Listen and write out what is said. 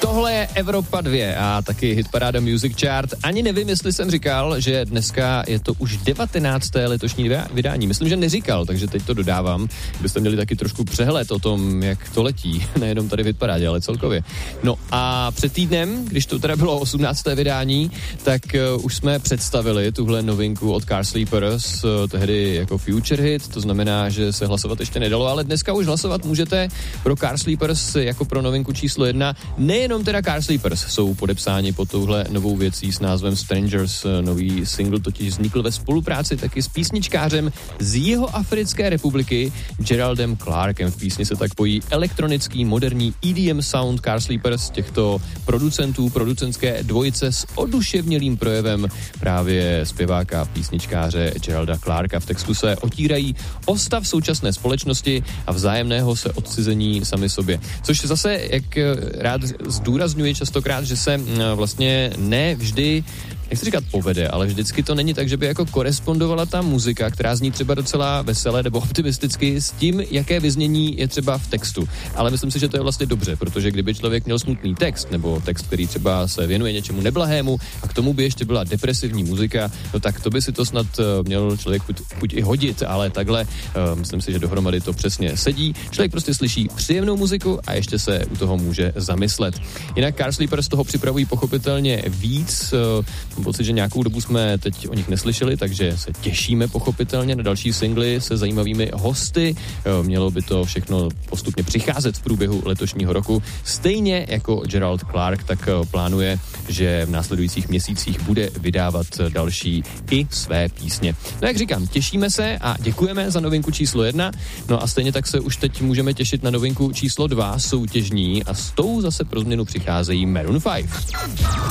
Tohle je Evropa 2 a taky hitparáda Music Chart. Ani nevím, jestli jsem říkal, že dneska je to už 19. letošní vydání. Myslím, že neříkal, takže teď to dodávám, byste měli taky trošku přehled o tom, jak to letí. Nejenom tady v hitparádě, ale celkově. No a před týdnem, když to teda bylo 18. vydání, tak už jsme představili tuhle novinku od Car Sleepers, tehdy jako future hit, to znamená, že se hlasovat ještě nedalo, ale dneska už hlasovat můžete pro Car Sleepers jako pro novinku číslo 1. Nejenom teda Car Sleepers jsou podepsáni pod touhle novou věcí s názvem Strangers. Nový single totiž vznikl ve spolupráci taky s písničkářem z Jihoafrické republiky Geraldem Clarkem. V písni se tak pojí elektronický moderní EDM sound Car Sleepers těchto producentské dvojice s oduševnělým projevem právě zpěváka písničkáře Geralda Clarka. V textu se otírají o stav současné společnosti a vzájemného se odcizení sami sobě. Což zase, jak rád zdůrazňuji častokrát, že se vlastně ne vždy, nechci říkat povede, ale vždycky to není tak, že by jako korespondovala ta muzika, která zní třeba docela veselé nebo optimisticky s tím, jaké vyznění je třeba v textu. Ale myslím si, že to je vlastně dobře, protože kdyby člověk měl smutný text nebo text, který třeba se věnuje něčemu neblahému a k tomu by ještě byla depresivní muzika, no tak to by si to snad měl člověk buď i hodit, ale takhle myslím si, že dohromady to přesně sedí. Člověk prostě slyší příjemnou muziku a ještě se u toho může zamyslet. Jinak Car Sleepers toho připravují pochopitelně víc. Mám pocit, že nějakou dobu jsme teď o nich neslyšeli, takže se těšíme pochopitelně na další singly se zajímavými hosty. Mělo by to všechno postupně přicházet v průběhu letošního roku. Stejně jako Gerald Clark, tak plánuje, že v následujících měsících bude vydávat další i své písně. No jak říkám, těšíme se a děkujeme za novinku číslo 1. No a stejně tak se už teď můžeme těšit na novinku číslo 2, soutěžní, a s tou zase pro změnu přicházejí Maroon 5.